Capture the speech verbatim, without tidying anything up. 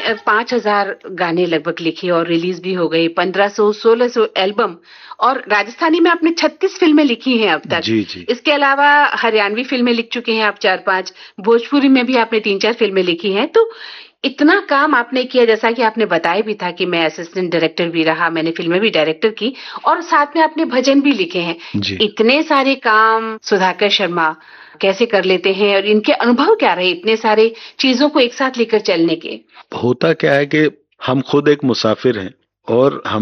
पाँच हज़ार गाने लगभग लिखे और रिलीज भी हो गए, पंद्रह सौ सोलह सौ एल्बम, और राजस्थानी में आपने छत्तीस फिल्में लिखी हैं अब तक। जी जी। इसके अलावा हरियाणवी फिल्में लिख चुके हैं आप चार पांच, भोजपुरी में भी आपने तीन चार फिल्में लिखी हैं। तो इतना काम आपने किया, जैसा कि आपने बताया भी था कि मैं असिस्टेंट डायरेक्टर भी रहा, मैंने फिल्में भी डायरेक्टर की और साथ में आपने भजन भी लिखे हैं। जी। इतने सारे काम सुधाकर शर्मा कैसे कर लेते हैं और इनके अनुभव क्या रहे इतने सारे चीजों को एक साथ लेकर चलने के? होता क्या है कि हम खुद एक मुसाफिर हैं और हम